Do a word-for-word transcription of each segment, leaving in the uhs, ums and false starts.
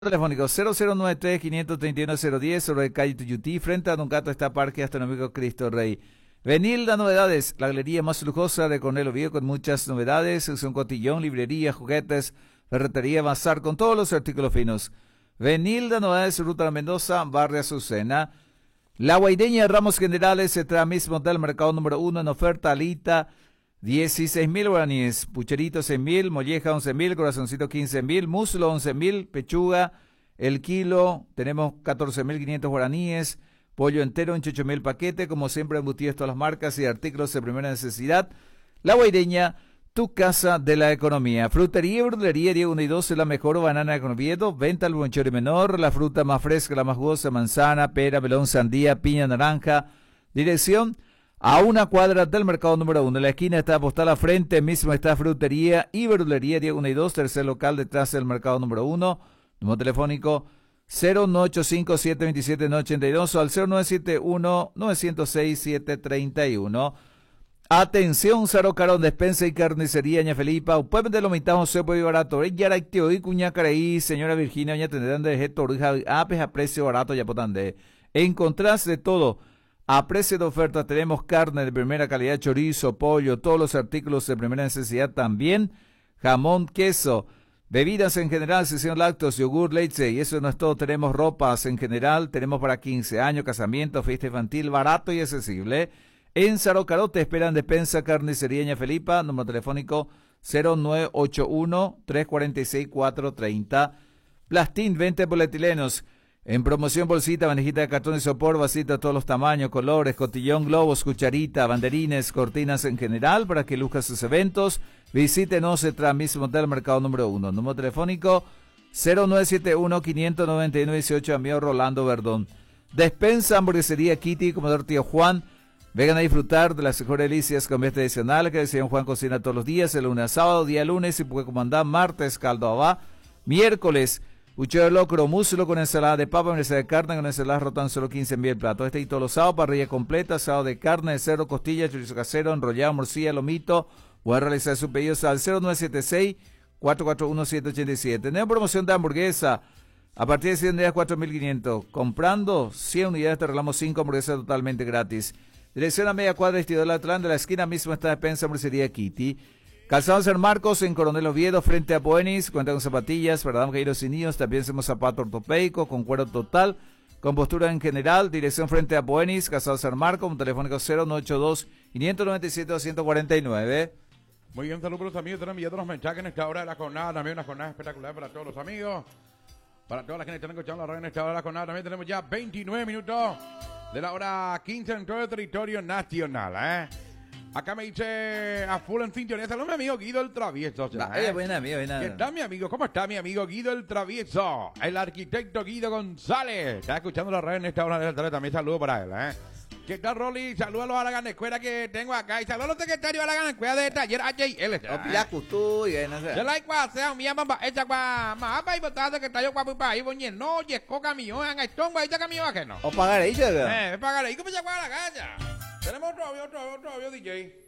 Telefónico cero cero nueve tres, cinco tres uno, cero uno cero sobre calle Tuyutí, frente a Don Gato está Parque Astronómico Cristo Rey. Venilda Novedades, la galería más lujosa de Coronel Oviedo con muchas novedades, son cotillón, librería, juguetes, ferretería, bazar con todos los artículos finos. Venilda Novedades, Ruta de Mendoza, Barrio Azucena. La Guaireña Ramos Generales, se trae mismo del mercado número uno en oferta, alita, dieciséis mil guaraníes, pucherito seis mil, molleja once mil, corazoncito quince mil, muslo once mil, pechuga, el kilo, tenemos catorce mil quinientos guaraníes, pollo entero en ocho mil paquete, como siempre embutidos todas las marcas y artículos de primera necesidad. La Guaireña, tu casa de la economía. Frutería y verdulería, Diego uno y dos, es la mejor banana de Oviedo, venta al bonchori menor, la fruta más fresca, la más jugosa, manzana, pera, melón, sandía, piña, naranja. Dirección a una cuadra del mercado número uno. En la esquina está Postal a frente, mismo está Frutería y Verdulería Diego uno y dos, tercer local detrás del mercado número uno. Número telefónico cero nueve ocho cinco, siete dos siete, nueve ocho dos o al cero nueve siete uno, nueve cero seis, siete tres uno. Atención, Saro Carón, despensa y carnicería, ña Felipa, pueden de lo mitad, se puede barato, ya la tío y cuña caraí, señora Virginia, ña tendrán de jeto, apes a precio barato, ya potan de. Encontrás de todo. A precio de oferta tenemos carne de primera calidad, chorizo, pollo, todos los artículos de primera necesidad también, jamón, queso, bebidas en general, sesión lácteos, yogur, leche, y eso no es todo, tenemos ropas en general, tenemos para quince años, casamiento, fiesta infantil, barato y accesible. En Sarocaró te esperan despensa, carnicería, ña Felipa, número telefónico cero nueve ocho uno, tres cuatro seis, cuatro tres cero. Plastín, veinte polietilenos. En promoción bolsita, bandejita de cartón y sopor, vasita de todos los tamaños, colores, cotillón, globos, cucharita, banderines, cortinas en general para que luzca sus eventos. Visítenos en mismo del mercado número uno. Número telefónico cero nueve siete uno, cinco nueve nueve, dieciocho, amigo Rolando Verdón. Despensa, hamburguesería Kitty, Comedor Tío Juan. Vengan a disfrutar de las mejores delicias con comida tradicional que el señor Juan cocina todos los días, el lunes a sábado, día lunes y puede comandar martes, caldo abá, miércoles. Puchero de locro, muslo con ensalada de papa, ensalada de carne, con ensalada rotan solo quince mil platos. Este y todos los sábados, parrilla completa, asado de carne, de cerdo, costilla, chorizo casero, enrollado, morcilla, lomito. Voy a realizar sus pedidos al cero nueve siete seis, cuatro cuatro uno, siete ocho siete. Tenemos promoción de hamburguesa a partir de cien unidades, cuatro mil quinientos. Comprando cien unidades te regalamos cinco hamburguesas totalmente gratis. Dirección a media cuadra, Estidor Latlán, de la esquina mismo está despensa, hamburguesería Kitty. Calzado San Marcos en Coronel Oviedo frente a Poenis, cuenta con zapatillas para damas, caballeros y niños, también hacemos zapato ortopédico con cuero total, con postura en general, dirección frente a Poenis, Calzado San Marcos, un telefónico cero nueve ocho dos, cinco nueve siete, dos cuatro nueve. Muy bien, saludos para los amigos, están enviando los mensajes en esta hora de la jornada, también una jornada espectacular para todos los amigos, para todas las que están escuchando la radio en esta hora de la jornada, también tenemos ya veintinueve minutos de la hora quince en todo el territorio nacional, ¿eh? Acá me dice a full en sintonía. Saludos mi amigo Guido el Travieso. Ya, eh, buena, amigo, buena. ¿Qué tal mi amigo? ¿Cómo está mi amigo Guido el Travieso? El arquitecto Guido González. Está escuchando la radio en esta hora de la tarde. También saludo para él, ¿eh? ¿Qué tal, Rolly? Saludos a los Alaganescuela que tengo acá. Y saludos a los secretarios de Alaganescuela de taller H I L. Opila Custú y no sé. Yo like sea mi mamá esa gua mapa y botada secretario gua pupa y boñe no yesco camión en estongo ahí está camión que no. O pagar ahí, Eh, pagar ahí. ¿Cómo se paga la galla? Tenemos otro audio, otro audio, otro audio, D J.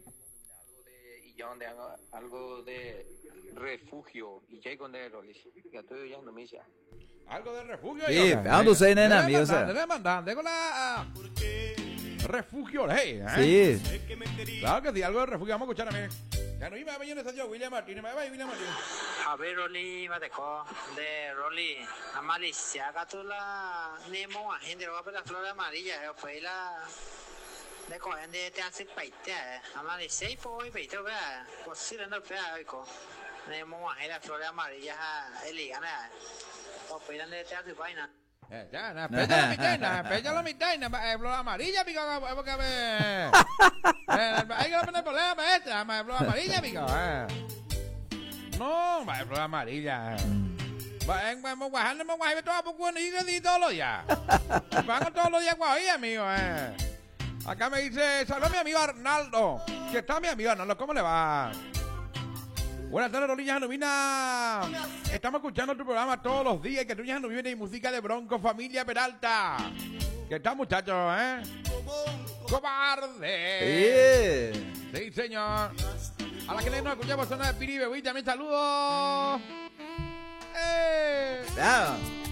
De algo de refugio y ya con de Rolis ya estoy oyendo misa algo de refugio sí ando se nena mío o sea debe mandar con la refugio hey ¿eh? Sí claro que sí algo de refugio vamos a escuchar a mí ya no iba a venir ese yo William Martínez me va a William Martínez a ver Rolly va de co de Rolly a Malicia gatula nemo a gente va por la flor amarilla fue la để coi anh đi theo sức bảy thế, anh đi sáu phôi bảy thôi vậy, có sức lên đâu phải ai có, này mua hay là Florida Maria ha, ấy liền này, có phải anh đi theo sức bảy nè. Eh, ya, na, pella la mitad, na, pella la mitad, na, Flor amarilla, pico, porque me, hay que poner problema esta, ma, Flor amarilla, pico, eh. No, ma, Flor amarilla. Mà em mà mua quà hắn mua quà với cho bố quân ý cái gì đó rồi à? Bán con todo los días quà ý amigo, eh. Acá me dice, saludos a mi amigo Arnaldo. ¿Qué tal mi amigo Arnaldo? ¿Cómo le va? Buenas tardes, Rolilla Genovina. Estamos escuchando tu programa todos los días. Que tú ya Genovina y música de Bronco, familia Peralta. ¿Qué tal, muchachos, eh? ¡Cobarde! Sí. Sí, señor. A la que le nos escuchamos zona de Piribe, también saludos. Eh, ¡Dale! Bravo.